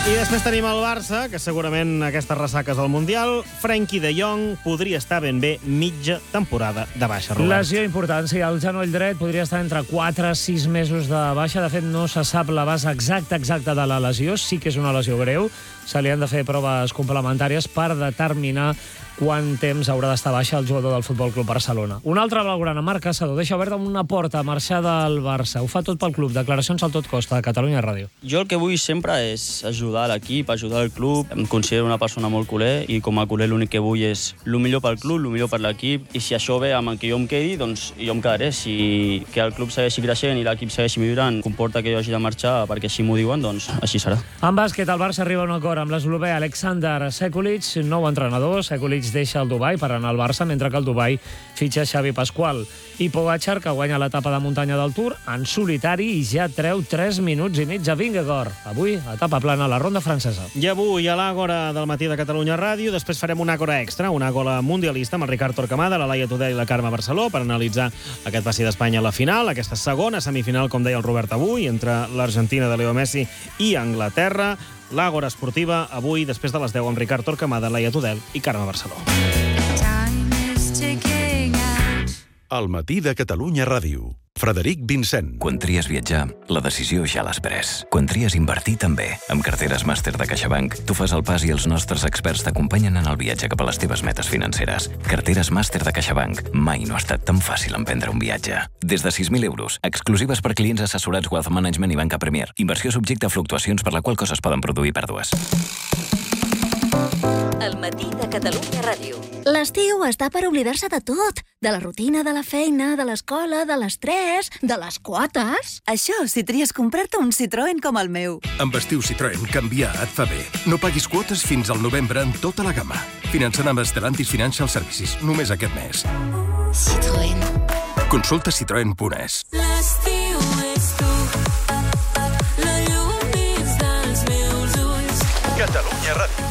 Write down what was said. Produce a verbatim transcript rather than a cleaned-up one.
I després tenim el Barça, que segurament aquestes ressaques al Mundial, Frenkie de Jong podria estar ben bé mitja temporada de baixa, Robert. Lesió important, sí, el genoll dret podria estar entre quatre i sis mesos de baixa. De fet, no se sap la base exacta exacta de la lesió, sí que és una lesió greu. Se li han de fer proves complementàries per determinar quant temps haurà d'estar baixa el jugador del Futbol Club Barcelona. Un altre blaugrana, Marc Caçador, deixa oberta una porta a marxar del Barça. Ho fa tot pel club. Declaracions al Tot Costa, de Catalunya Ràdio. Jo el que vull sempre és ajudar l'equip, ajudar el club. Em considero una persona molt culer i com a culer l'únic que vull és el millor pel club, el millor per l'equip, i si això ve amb el que jo em quedi, doncs jo em quedaré. Si que el club segueixi creixent i l'equip segueixi millorant comporta que jo hagi de marxar perquè així m'ho diuen, doncs així serà. En bàsquet, el Barça arriba a un acord amb l'eslovè Aleksandar Sekulic, nou entrenador. Sekulic deixa el Dubai per anar al Barça, mentre que el Dubai fitxa Xavi Pasqual. I Pogačar, que guanya l'etapa de muntanya del Tour en solitari i ja treu tres minuts i mig a Vingegaard. Avui, etapa plana a la ronda francesa. I avui, a l'Àgora del matí de Catalunya Ràdio, després farem una Àgora extra, una Àgora mundialista amb el Ricard Torquemada, la Laia Tudel i la Carme Barceló per analitzar aquest passi d'Espanya a la final, aquesta segona semifinal, com deia el Robert avui, entre l'Argentina de Leo Messi i Anglaterra. L'Àgora esportiva, avui, després de les deu, amb Ricard Torquemada, Laia Tudel i Carme Barceló. Al matí de Catalunya Ràdio. Frederic Vincent. Quan tries viatjar, la decisió ja l'has pres. Quan tries invertir, també. Amb carteres màster de CaixaBank, tu fas el pas i els nostres experts t'acompanyen en el viatge cap a les teves metes financeres. Carteres màster de CaixaBank. Mai no ha estat tan fàcil emprendre un viatge. Des de sis mil euros, exclusives per clients assessorats Wealth Management i Banca Premier. Inversió subjecte a fluctuacions per la qual cosa es poden produir pèrdues. El matí de Catalunya Ràdio. L'estiu està per oblidar-se de tot. De la rutina, de la feina, de l'escola, de l'estrès, de les quotes. Això si tries comprar-te un Citroën com el meu. Amb estiu Citroën, canviar et fa bé. No paguis quotes fins al novembre en tota la gamma. Finançant amb Stellantis Financial Services, només aquest mes. Citroën. Consulta citroen punt es. L'estiu és tu, la llum dins dels meus ulls. Catalunya Ràdio.